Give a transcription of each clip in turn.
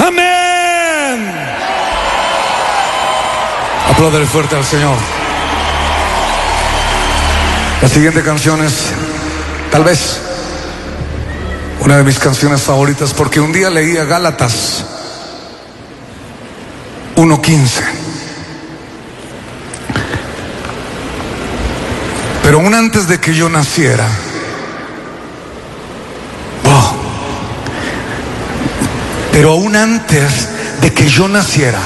Amén. Apláudale fuerte al Señor. La siguiente canción es, tal vez, una de mis canciones favoritas, porque un día leía Gálatas 1:15. Pero aún antes de que yo naciera, pero aún antes de que yo naciera,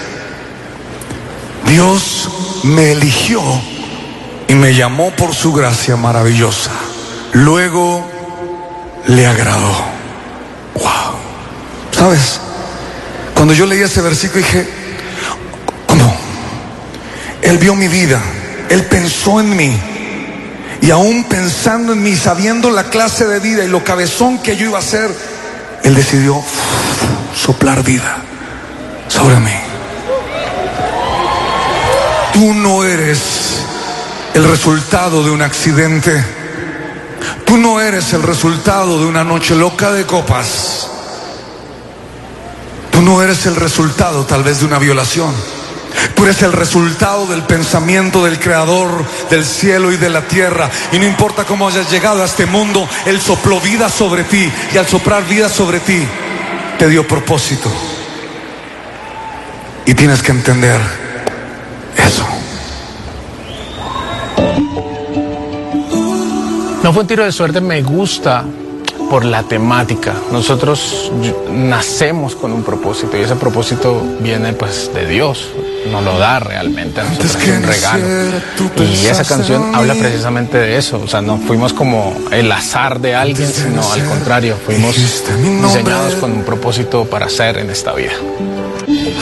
Dios me eligió y me llamó por su gracia maravillosa. Luego le agradó. Wow. ¿Sabes? Cuando yo leí ese versículo dije, ¿cómo? Él vio mi vida, Él pensó en mí, y aún pensando en mí, sabiendo la clase de vida y lo cabezón que yo iba a ser, Él decidió soplar vida sobre mí. Tú no eres el resultado de un accidente. Tú no eres el resultado de una noche loca de copas. Tú no eres el resultado tal vez de una violación. Tú eres el resultado del pensamiento del Creador del cielo y de la tierra. Y no importa cómo hayas llegado a este mundo, Él sopló vida sobre ti. Y al soplar vida sobre ti, te dio propósito. Y tienes que entender eso. No fue un tiro de suerte, me gusta por la temática. Nosotros nacemos con un propósito y ese propósito viene pues de Dios, nos lo da realmente a nosotros, es un regalo. Y esa canción habla precisamente de eso, o sea, no fuimos como el azar de alguien, sino al contrario, fuimos diseñados con un propósito para ser en esta vida.